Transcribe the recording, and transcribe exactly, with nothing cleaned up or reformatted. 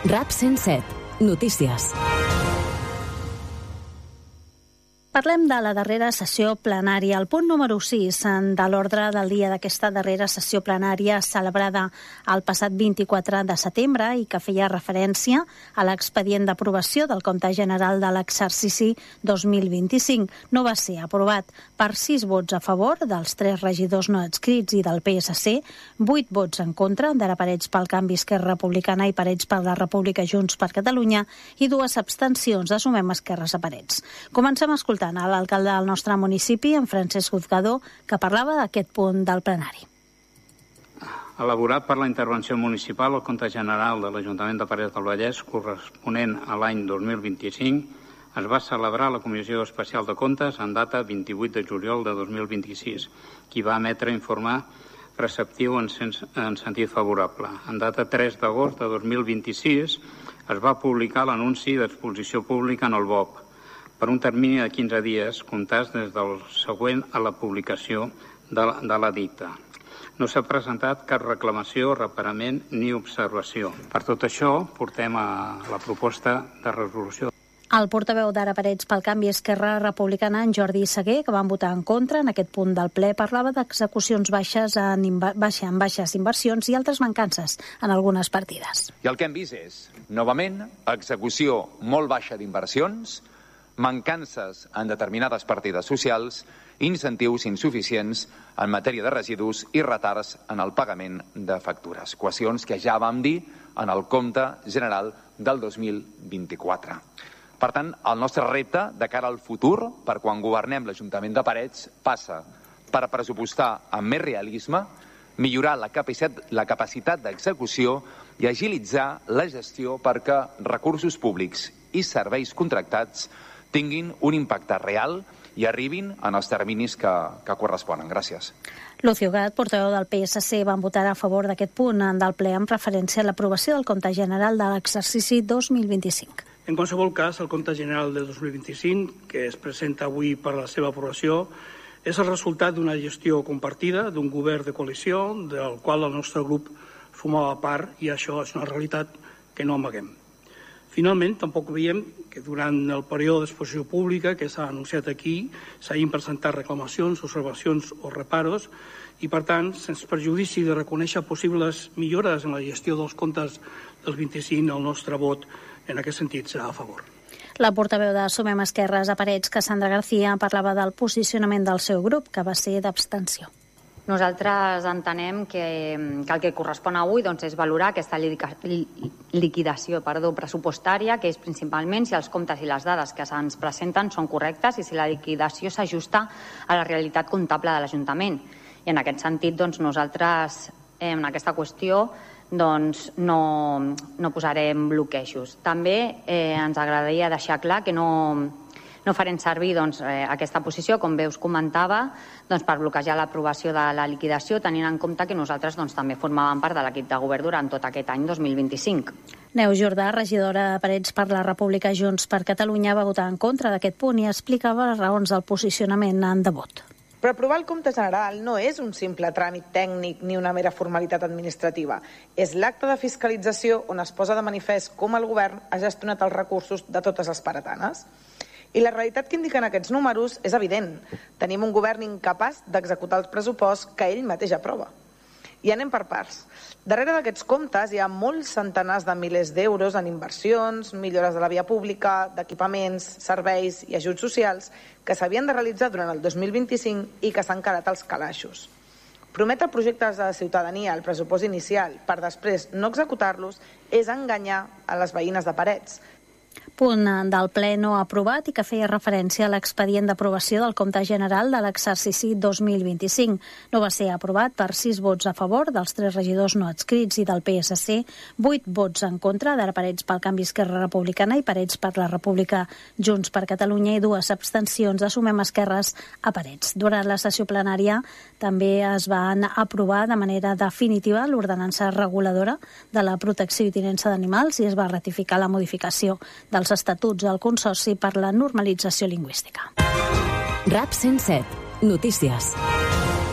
RAP cent set. Notícies. Parlem de la darrera sessió plenària. El punt número sis de l'ordre del dia d'aquesta darrera sessió plenària celebrada el passat vint-i-quatre de setembre i que feia referència a l'expedient d'aprovació del compte general de l'exercici dos mil vint-i-cinc no va ser aprovat per sis vots a favor dels tres regidors no adscrits i del P S C, vuit vots en contra d'Ara Parets pel Canvi, Esquerra Republicana i Parets per la República Junts per Catalunya i dues abstencions de Sumem Esquerres a Parets. Comencem a escoltar a l'alcalde del nostre municipi, en Francesc Uzgador, que parlava d'aquest punt del plenari. Elaborat per la intervenció municipal, el compte general de l'Ajuntament de Parets del Vallès, corresponent a l'any dos mil vint-i-cinc, es va celebrar a la Comissió Especial de Comptes en data vint-i-vuit de juliol de dos mil vint-i-sis, qui va emetre informe receptiu en, sens, en sentit favorable. En data tres d'agost de dos mil vint-i-sis es va publicar l'anunci d'exposició pública en el B O P, per un termini de quinze dies, comptats des del següent a la publicació de la, de la dicta. No s'ha presentat cap reclamació, reparament ni observació. Per tot això, portem a la proposta de resolució. El portaveu d'Ara Parets pel Canvi, Esquerra Republicana, en Jordi Seguer, que van votar en contra en aquest punt del ple, parlava d'execucions baixes en, baixa, en baixes inversions i altres mancances en algunes partides. I el que hem vist és, novament, execució molt baixa d'inversions, mancances en determinades partides socials, incentius insuficients en matèria de residus i retards en el pagament de factures. Qüestions que ja vam dir en el compte general del dos mil vint-i-quatre. Per tant, el nostre repte de cara al futur, per quan governem l'Ajuntament de Parets, passa per pressupostar amb més realisme, millorar la capacitat, la capacitat d'execució i agilitzar la gestió perquè recursos públics i serveis contractats tinguin un impacte real i arribin en els terminis que, que corresponen. Gràcies. Lucio Gat, portaveu del P S C, van votar a favor d'aquest punt del ple amb referència a l'aprovació del compte general de l'exercici dos mil vint-i-cinc. En qualsevol cas, el compte general de dos mil vint-i-cinc, que es presenta avui per a la seva aprovació, és el resultat d'una gestió compartida, d'un govern de coalició, del qual el nostre grup formava part, i això és una realitat que no amaguem. Finalment, tampoc veiem que durant el període d'exposició pública que s'ha anunciat aquí s'hagin presentat reclamacions, observacions o reparos i, per tant, sense perjudici de reconèixer possibles millores en la gestió dels comptes del vint-i-cinc, el nostre vot en aquest sentit serà a favor. La portaveu de Sumem Esquerres a Parets, Cassandra García, parlava del posicionament del seu grup, que va ser d'abstenció. Nosaltres entenem que, que el que correspon avui doncs, és valorar aquesta liquidació perdó, pressupostària, que és principalment si els comptes i les dades que se'ns presenten són correctes i si la liquidació s'ajusta a la realitat comptable de l'Ajuntament. I en aquest sentit, doncs, nosaltres eh, en aquesta qüestió doncs, no, no posarem bloquejos. També eh, ens agradaria deixar clar que no... No farem servir doncs, eh, aquesta posició, com bé us comentava, doncs, per bloquejar l'aprovació de la liquidació, tenint en compte que nosaltres doncs, també formàvem part de l'equip de govern durant tot aquest any dos mil vint-i-cinc. Neus Jordà, regidora de Parets per la República Junts per Catalunya, va votar en contra d'aquest punt i explicava les raons del posicionament en de vot. Però aprovar el compte general no és un simple tràmit tècnic ni una mera formalitat administrativa. És l'acte de fiscalització on es posa de manifest com el govern ha gestionat els recursos de totes les paretanes. I la realitat que indiquen aquests números és evident. Tenim un govern incapaç d'executar el pressupost que ell mateix aprova. I anem per parts. Darrere d'aquests comptes hi ha molts centenars de milers d'euros en inversions, millores de la via pública, d'equipaments, serveis i ajuts socials que s'havien de realitzar durant el dos mil vint-i-cinc i que s'han quedat als calaixos. Prometre projectes de ciutadania al pressupost inicial per després no executar-los és enganyar a les veïnes de Parets. Punt del ple no aprovat i que feia referència a l'expedient d'aprovació del compte general de l'exercici dos mil vint-i-cinc. No va ser aprovat per sis vots a favor dels tres regidors no adscrits i del P S C, vuit vots en contra d'Ara Parets pel Canvi, Esquerra Republicana i Parets per la República Junts per Catalunya i dues abstencions de Sumem Esquerres a Parets. Durant la sessió plenària també es van aprovar de manera definitiva l'ordenança reguladora de la protecció i tinença d'animals i es va ratificar la modificació dels estatuts del Consorci per la normalització lingüística. RAP cent set. Notícies.